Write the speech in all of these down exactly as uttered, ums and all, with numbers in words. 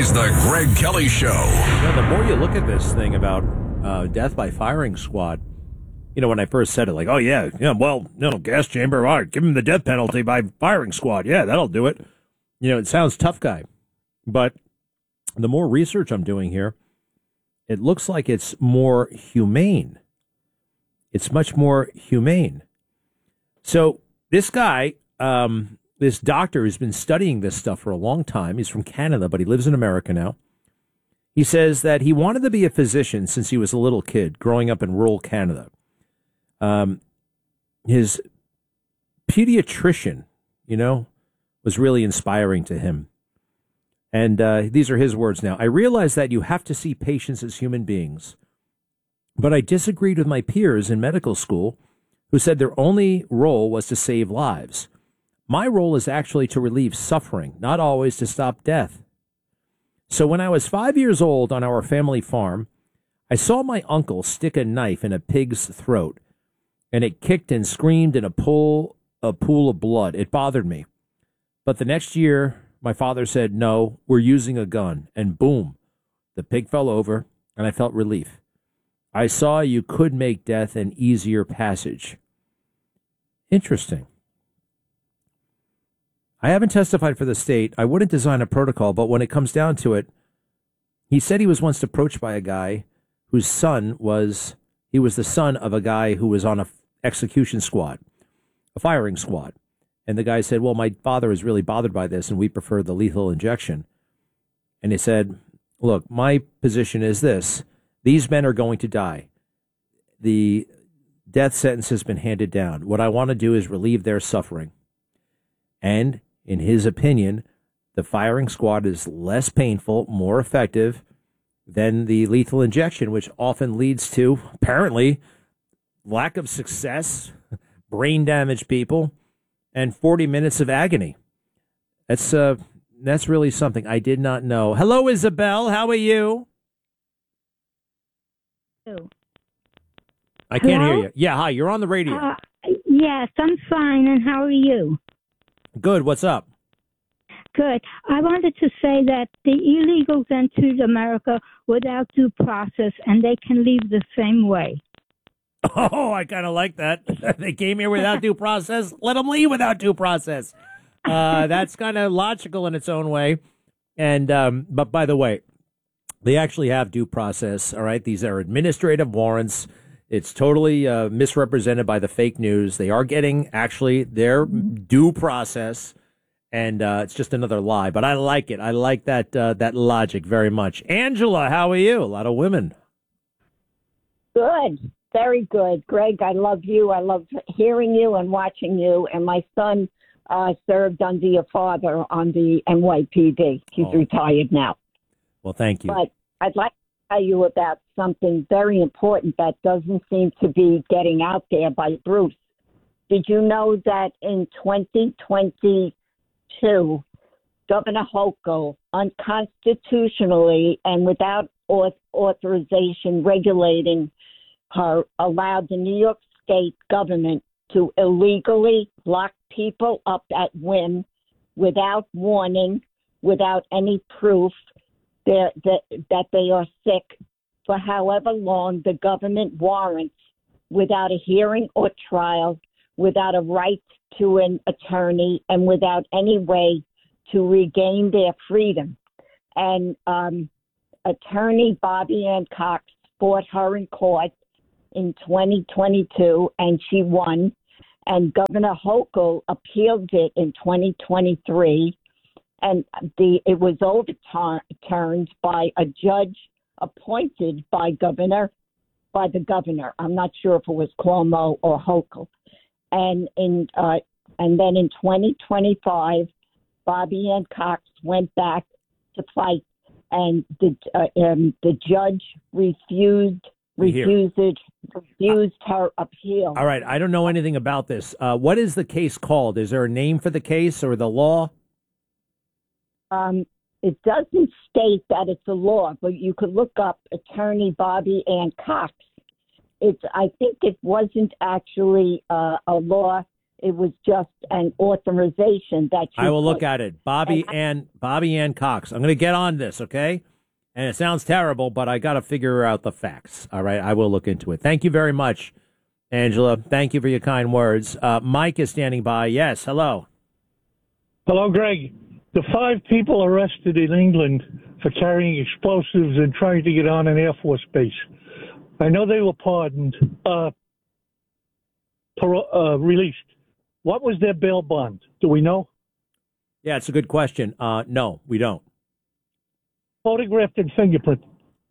is the Greg Kelly Show. Yeah, the more you look at this thing about uh, death by firing squad, you know, when I first said it, like, oh, yeah, yeah, well, no, gas chamber, all right, give him the death penalty by firing squad. Yeah, that'll do it. You know, it sounds tough guy. But the more research I'm doing here, it looks like it's more humane. It's much more humane. So this guy, um, this doctor who's been studying this stuff for a long time, he's from Canada, but he lives in America now. He says that he wanted to be a physician since he was a little kid growing up in rural Canada. Um, his pediatrician, you know, was really inspiring to him. And uh, these are his words now. I realize that you have to see patients as human beings, but I disagreed with my peers in medical school who said their only role was to save lives. My role is actually to relieve suffering, not always to stop death. So when I was five years old on our family farm, I saw my uncle stick a knife in a pig's throat, and it kicked and screamed in a pool, a pool of blood. It bothered me. But the next year, my father said, no, we're using a gun. And boom, the pig fell over, and I felt relief. I saw you could make death an easier passage. Interesting. I haven't testified for the state. I wouldn't design a protocol, but when it comes down to it, he said he was once approached by a guy whose son was, he was the son of a guy who was on a execution squad, a firing squad. And the guy said, well, my father is really bothered by this, and we prefer the lethal injection. And he said, look, my position is this. These men are going to die. The death sentence has been handed down. What I want to do is relieve their suffering. And in his opinion, the firing squad is less painful, more effective than the lethal injection, which often leads to, apparently, lack of success, brain damaged people, and forty minutes of agony. That's uh, that's really something I did not know. Hello, Isabel. How are you? Hello? I can't hear you. Yeah, hi. You're on the radio. Uh, yes, I'm fine. And how are you? Good. What's up? Good. I wanted to say that the illegals entered America without due process, and they can leave the same way. Oh, I kind of like that. They came here without due process. Let them leave without due process. Uh, that's kind of logical in its own way. And um, but by the way, they actually have due process. All right, these are administrative warrants. It's totally uh, misrepresented by the fake news. They are getting actually their due process, and uh, it's just another lie. But I like it. I like that uh, that logic very much. Angela, how are you? A lot of women. Good. Very good. Greg, I love you. I love hearing you and watching you. And my son uh, served under your father on the N Y P D. He's Oh. retired now. Well, thank you. But I'd like to tell you about something very important that doesn't seem to be getting out there by Bruce. Did you know that in twenty twenty-two, Governor Hochul unconstitutionally and without auth- authorization regulating her allowed the New York State government to illegally lock people up at whim without warning, without any proof that, that, that they are sick for however long the government warrants, without a hearing or trial, without a right to an attorney, and without any way to regain their freedom. And um, attorney Bobby Ann Cox fought her in court in twenty twenty-two, and she won. And Governor Hochul appealed it in twenty twenty-three, and the it was overturned by a judge appointed by governor by the governor. I'm not sure if it was Cuomo or Hochul. And in uh, and then in twenty twenty-five, Bobby Ann Cox went back to fight, and the uh, um, the judge refused. Refused, refused her appeal. All right. I don't know anything about this. Uh, what is the case called? Is there a name for the case or the law? Um, it doesn't state that it's a law, but you could look up attorney Bobby Ann Cox. It's, I think it wasn't actually uh, a law. it was just an authorization that you I will look put. at it. Bobby And- Ann Bobby Ann Cox. I'm going to get on this, okay? And it sounds terrible, but I got to figure out the facts. All right, I will look into it. Thank you very much, Angela. Thank you for your kind words. Uh, Mike is standing by. Yes, hello. Hello, Greg. The five people arrested in England for carrying explosives and trying to get on an Air Force base. I know they were pardoned, uh, paro- uh, released. What was their bail bond? Do we know? Yeah, it's a good question. Uh, no, we don't. Photographed and fingerprint.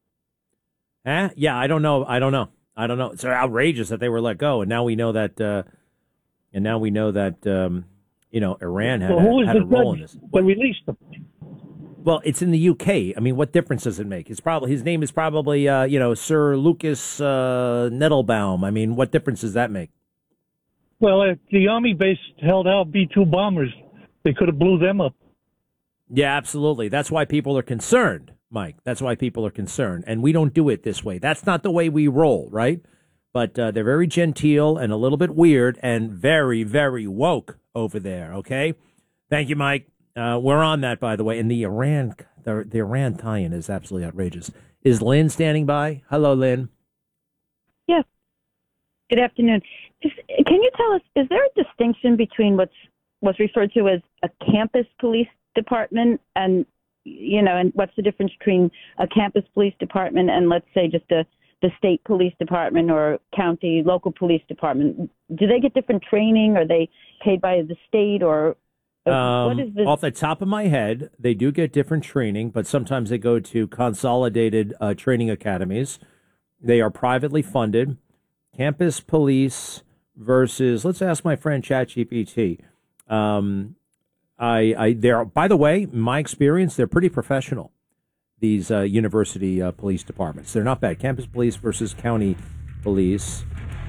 Eh? Yeah, I don't know. I don't know. I don't know. It's outrageous that they were let go, and now we know that. Uh, and now we know that um, you know Iran had, Well, who a, is had the a role in judge this. that released them? Well, it's in the U K. I mean, what difference does it make? It's probably his name is probably uh, you know Sir Lucas uh, Nettlebaum. I mean, what difference does that make? Well, uh, the army base held out B two bombers. They could have blew them up. Yeah, absolutely. That's why people are concerned, Mike. That's why people are concerned, and we don't do it this way. That's not the way we roll, right? But uh, they're very genteel and a little bit weird and very, very woke over there. Okay, thank you, Mike. Uh, we're on that, by the way. And the Iran, the, the Iran tie-in is absolutely outrageous. Is Lynn standing by? Hello, Lynn. Yes. Good afternoon. Is, can you tell us, is there a distinction between what's what's referred to as a campus police department and, you know, and what's the difference between a campus police department and, let's say, just a the state police department or county local police department? Do they get different training? Are they paid by the state or Um, what is this? Off the top of my head, they do get different training, but sometimes they go to consolidated uh, training academies. They are privately funded. Campus police versus, let's ask my friend ChatGPT. Um, I, I, they're, by the way, in my experience, they're pretty professional. These uh, university uh, police departments, they're not bad. Campus police versus county police.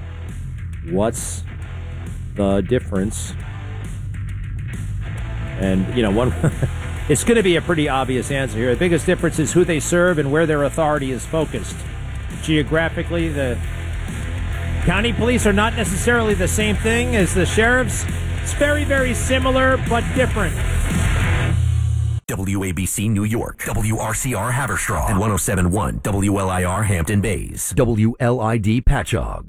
What's the difference? And, you know, one, it's going to be a pretty obvious answer here. The biggest difference is who they serve and where their authority is focused. Geographically, the county police are not necessarily the same thing as the sheriffs. It's very, very similar, but different. W A B C New York, W R C R Haverstraw, and one oh seven point one W L I R Hampton Bays, W L I D Patchogue.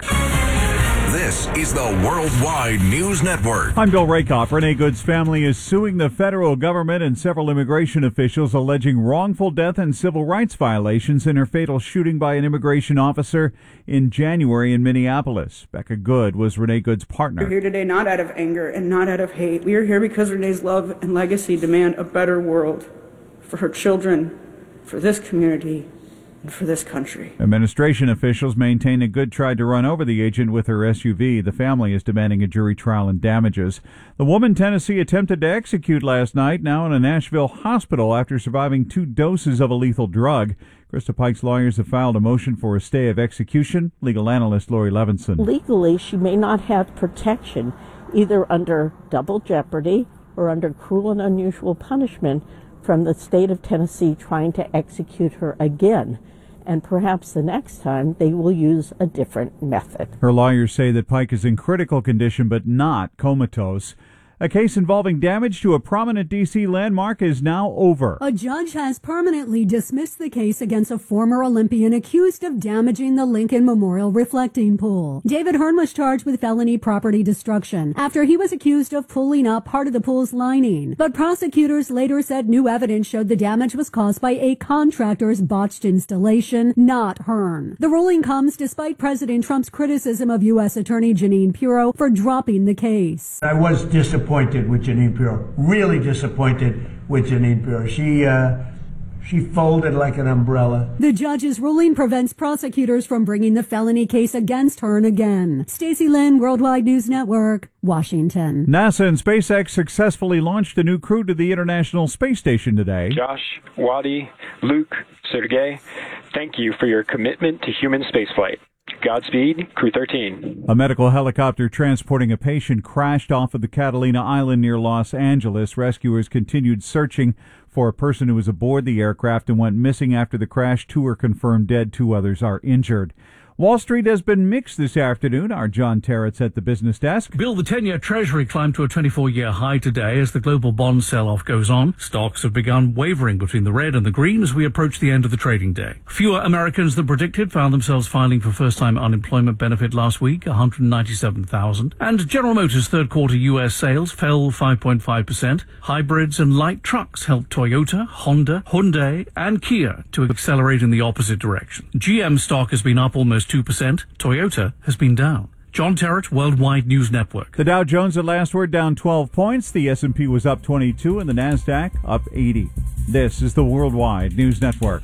This is the Worldwide News Network. I'm Bill Rakoff. Renee Good's family is suing the federal government and several immigration officials alleging wrongful death and civil rights violations in her fatal shooting by an immigration officer in January in Minneapolis. Becca Good was Renee Good's partner. We're here today not out of anger and not out of hate. We are here because Renee's love and legacy demand a better world for her children, for this community, and for this country. Administration officials maintain that Good tried to run over the agent with her S U V. The family is demanding a jury trial and damages. The woman Tennessee attempted to execute last night, now in a Nashville hospital after surviving two doses of a lethal drug. Krista Pike's lawyers have filed a motion for a stay of execution. Legal analyst Lori Levinson. Legally, she may not have protection either under double jeopardy or under cruel and unusual punishment from the state of Tennessee trying to execute her again. And perhaps the next time they will use a different method. Her lawyers say that Pike is in critical condition but not comatose. A case involving damage to a prominent D C landmark is now over. A judge has permanently dismissed the case against a former Olympian accused of damaging the Lincoln Memorial reflecting pool. David Hearn was charged with felony property destruction after he was accused of pulling up part of the pool's lining. But prosecutors later said new evidence showed the damage was caused by a contractor's botched installation, not Hearn. The ruling comes despite President Trump's criticism of U S Attorney Jeanine Pirro for dropping the case. I was disappointed. Disappointed with Jeanine Pirro. Really disappointed with Jeanine Pirro. She, uh, she folded like an umbrella. The judge's ruling prevents prosecutors from bringing the felony case against Hearn again. Stacey Lynn, Worldwide News Network, Washington. NASA and SpaceX successfully launched a new crew to the International Space Station today. Josh, Wadi, Luke, Sergey, thank you for your commitment to human spaceflight. Godspeed, Crew thirteen. A medical helicopter transporting a patient crashed off of the Catalina Island near Los Angeles. Rescuers continued searching for a person who was aboard the aircraft and went missing after the crash. Two are confirmed dead, two others are injured. Wall Street has been mixed this afternoon. Our John Terrett's at the business desk. Bill, the ten-year Treasury climbed to a twenty-four-year high today as the global bond sell-off goes on. Stocks have begun wavering between the red and the green as we approach the end of the trading day. Fewer Americans than predicted found themselves filing for first-time unemployment benefit last week, one hundred ninety-seven thousand. And General Motors' third-quarter U S sales fell five point five percent. Hybrids and light trucks helped Toyota, Honda, Hyundai, and Kia to accelerate in the opposite direction. G M stock has been up almost two percent. Toyota has been down. John Terrett, Worldwide News Network. The Dow Jones at last word down twelve points. The S and P was up twenty-two and the NASDAQ up eighty. This is the Worldwide News Network.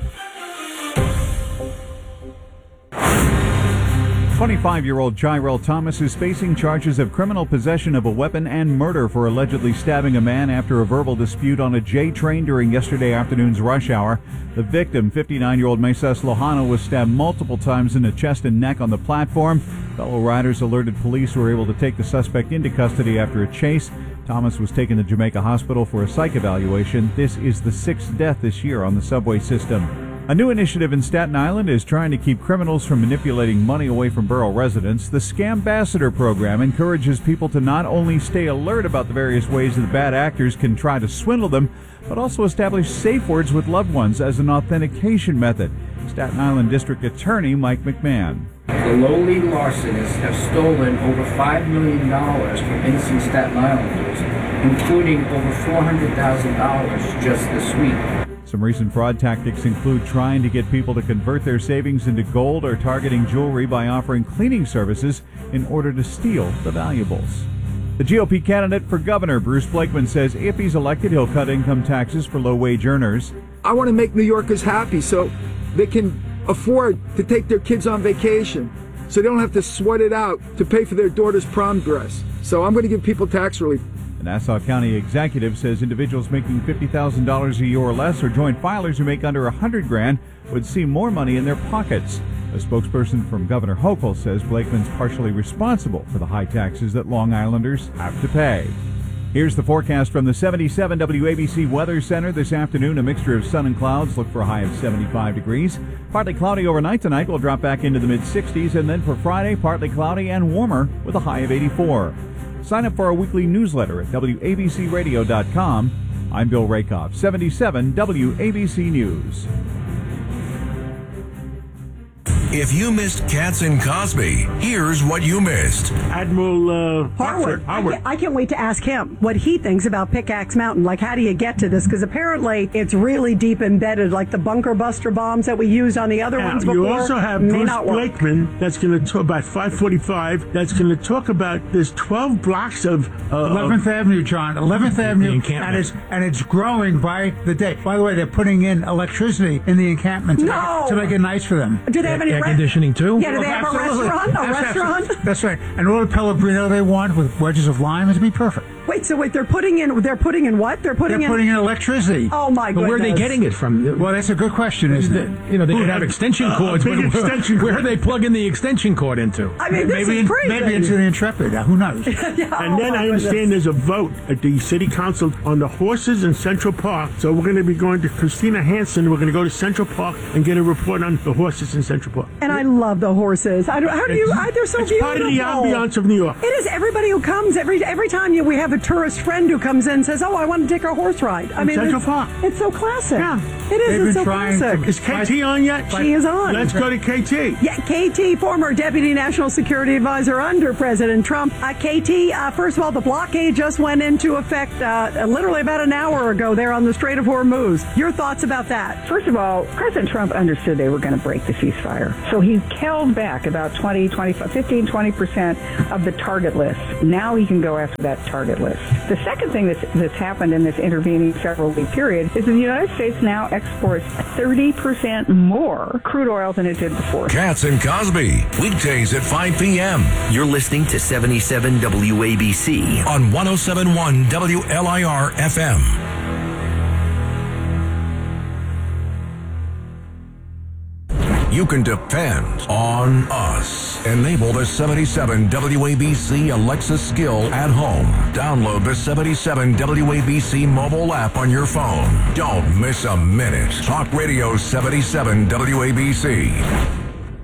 twenty-five-year-old Chirel Thomas is facing charges of criminal possession of a weapon and murder for allegedly stabbing a man after a verbal dispute on a J train during yesterday afternoon's rush hour. The victim, fifty-nine-year-old Meses Lohano, was stabbed multiple times in the chest and neck on the platform. Fellow riders alerted police, who were able to take the suspect into custody after a chase. Thomas was taken to Jamaica Hospital for a psych evaluation. This is the sixth death this year on the subway system. A new initiative in Staten Island is trying to keep criminals from manipulating money away from borough residents. The Scambassador program encourages people to not only stay alert about the various ways that bad actors can try to swindle them, but also establish safe words with loved ones as an authentication method. Staten Island District Attorney Mike McMahon. The lowly larcenists have stolen over five million dollars from innocent Staten Islanders, including over four hundred thousand dollars just this week. Some recent fraud tactics include trying to get people to convert their savings into gold or targeting jewelry by offering cleaning services in order to steal the valuables. The G O P candidate for governor, Bruce Blakeman, says if he's elected, he'll cut income taxes for low-wage earners. I want to make New Yorkers happy so they can afford to take their kids on vacation, so they don't have to sweat it out to pay for their daughter's prom dress. So I'm going to give people tax relief. The Nassau County executive says individuals making fifty thousand dollars a year or less or joint filers who make under one hundred grand would see more money in their pockets. A spokesperson from Governor Hochul says Blakeman's partially responsible for the high taxes that Long Islanders have to pay. Here's the forecast from the seventy-seven W A B C Weather Center. This afternoon, a mixture of sun and clouds. Look for a high of seventy-five degrees. Partly cloudy overnight tonight. We'll drop back into the mid-sixties. And then for Friday, partly cloudy and warmer with a high of eighty-four. Sign up for our weekly newsletter at W A B C radio dot com. I'm Bill Rakoff, seventy-seven W A B C News. If you missed Katz and Cosby, here's what you missed. Admiral uh, Harwood. Harwood. I, can't, I can't wait to ask him what he thinks about Pickaxe Mountain. Like, how do you get to this? Because apparently it's really deep embedded, like the bunker buster bombs that we used on the other now, ones before. You also have Bruce Blakeman that's going to talk about five forty-five. That's going to talk about there's twelve blocks of uh, eleventh Avenue, John. eleventh Avenue, and it's and it's growing by the day. By the way, they're putting in electricity in the encampment to, no. make, it, to make it nice for them. Do they have any air conditioning too? Yeah, do they have Absolutely. a restaurant? A that's restaurant? Absolutely. That's right. And all the Pellegrino they want with wedges of lime, it'd be perfect. Wait, so wait, they're putting in, they're putting in what? They're putting they're in... putting in electricity. Oh, my but goodness. where are they getting it from? Well, that's a good question, isn't it? You know, they could have extension cords. Where, extension where are they plugging the extension cord into? I mean, this maybe, is crazy. Maybe into the Intrepid. Who knows? yeah, and then oh I understand goodness. there's a vote at the city council on the horses in Central Park. So we're going to be going to Christina Hansen. We're going to go to Central Park and get a report on the horses in Central Park. And I love the horses. I don't, how do you? I, they're so it's beautiful. It's part of the ambiance of New York. It is. Everybody who comes every every time you, we have a tourist friend who comes in and says, "Oh, I want to take a horse ride." I in mean, Central it's, Park. It's so classic. Yeah, it is. They've It's so trying classic. To, is K T on yet? She is on. Let's go to K T. Yeah, K T, former Deputy National Security Advisor under President Trump. Uh, K T, uh, first of all, the blockade just went into effect uh, literally about an hour ago there on the Strait of Hormuz. Your thoughts about that? First of all, President Trump understood they were going to break the ceasefire. So he held back about twenty, twenty-five, fifteen, twenty percent of the target list. Now he can go after that target list. The second thing that's, that's happened in this intervening several week period is that the United States now exports thirty percent more crude oil than it did before. Katz and Cosby, weekdays at five p.m. You're listening to seventy-seven W A B C on one oh seven point one W L I R F M. You can depend on us. Enable the seventy-seven W A B C Alexa skill at home. Download the seventy-seven W A B C mobile app on your phone. Don't miss a minute. Talk Radio seventy-seven W A B C.